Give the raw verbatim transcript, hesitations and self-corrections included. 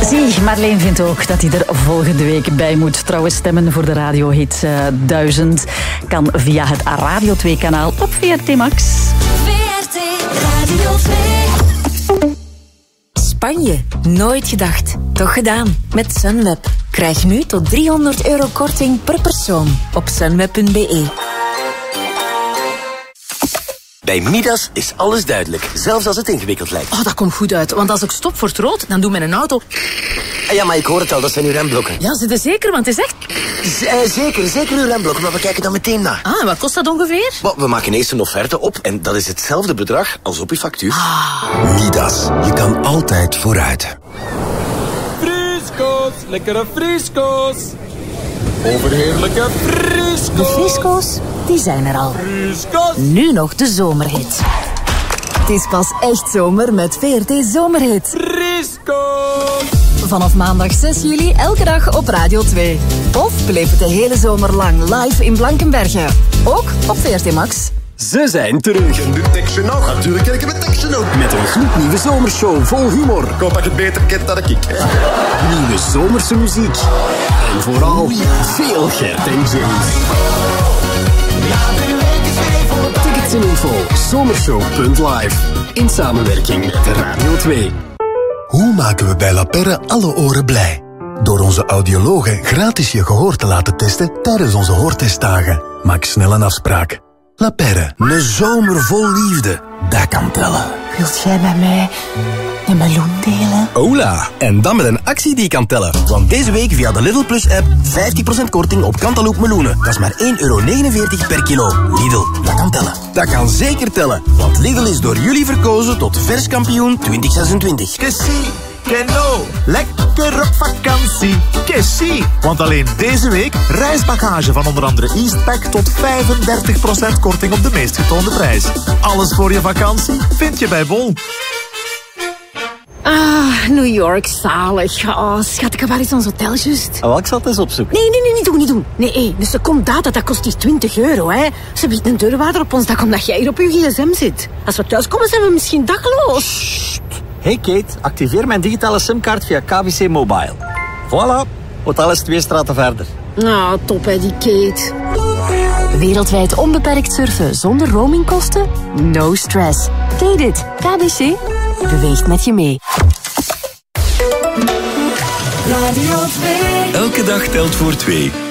Zie, Marleen vindt ook dat hij er volgende week bij moet. Trouwens, stemmen voor de radiohit uh, duizend kan via het Radio twee kanaal op V R T Max. V R T Radio twee. Spanje, nooit gedacht. Toch gedaan. Met Sunweb. Krijg nu tot driehonderd euro korting per persoon op sunweb punt b e. Bij Midas is alles duidelijk, zelfs als het ingewikkeld lijkt. Oh, dat komt goed uit, want als ik stop voor het rood, dan doet mijn auto... Ja, maar ik hoor het al, dat zijn uw remblokken. Ja, zit er zeker, want het is echt... Z- uh, zeker, zeker uw remblokken, maar we kijken dan meteen na. Ah, en wat kost dat ongeveer? Well, we maken eerst een offerte op en dat is hetzelfde bedrag als op uw factuur. Ah. Midas, je kan altijd vooruit. Frisco's, lekkere frisco's. Overheerlijke frisco's. De frisco's, die zijn er al. Frisco's. Nu nog de zomerhit. Het is pas echt zomer met V R T Zomerhit. Frisco's. Vanaf maandag zes juli elke dag op Radio twee. Of beleef het de hele zomer lang live in Blankenberge. Ook op V R T Max. Ze zijn terug. De tekstje nog. Natuurlijk ken ik het tekstje nog. Met een gloednieuwe zomershow vol humor. Ik hoop dat je het beter kent dan ik. Nieuwe zomerse muziek. En vooral veel Gert en James. Tickets en info zomershow punt live. In samenwerking met Radio twee. Hoe maken we bij La Perre alle oren blij? Door onze audiologen gratis je gehoor te laten testen tijdens onze hoortestdagen. Maak snel een afspraak. La Perre, een zomer vol liefde. Dat kan tellen. Wilt jij met mij een meloen delen? Hola! En dan met een actie die kan tellen. Want deze week via de Lidl Plus app vijftien procent korting op Cantaloupe meloenen. Dat is maar één euro negenenveertig per kilo. Lidl, dat kan tellen. Dat kan zeker tellen. Want Lidl is door jullie verkozen tot verskampioen twintig zesentwintig. Kessie, Keno, lekker op vakantie. Kessie, want alleen deze week reisbagage van onder andere Eastpak tot vijfendertig procent korting op de meest getoonde prijs. Alles voor je vakantie vind je bij Bol. Ah, New York, zalig. Oh, schat, ik heb wel eens ons hotel juist. Oh, ik zal het eens opzoeken. Nee, nee, nee, niet doen, niet doen. Nee, hé, dus er komt data, dat kost hier twintig euro, hè. Ze biedt een deurwaarder op ons dak omdat jij hier op je gsm zit. Als we thuiskomen zijn we misschien dakloos. Hey Kate, activeer mijn digitale simkaart via K B C Mobile. Voilà, hotel is twee straten verder. Nou, top hè, die Kate. Wereldwijd onbeperkt surfen zonder roamingkosten? No stress. Ken dit? K B C beweegt met je mee. Radio twee. Elke dag telt voor twee.